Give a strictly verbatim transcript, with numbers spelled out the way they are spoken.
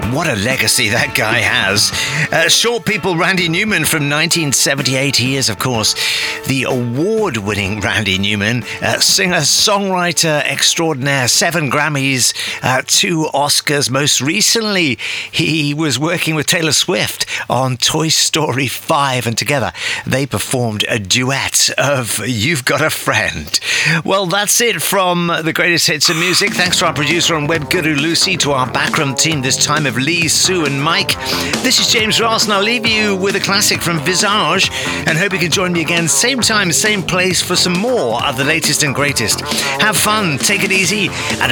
What a legacy that guy has. Uh, Short People, Randy Newman from nineteen seventy-eight. He is, of course, the award-winning Randy Newman, uh, singer, songwriter extraordinaire, seven Grammys, uh, two Oscars. Most recently, he was working with Taylor Swift on Toy Story five, and together they performed a duet of You've Got a Friend. Well, that's it from the greatest hits of music. Thanks to our producer and web guru Lucy, to our backroom team this time of Lee, Sue and Mike. This is James Ross, and I'll leave you with a classic from Visage, and hope you can join me again same time, same place for some more of the latest and greatest. Have fun, take it easy, and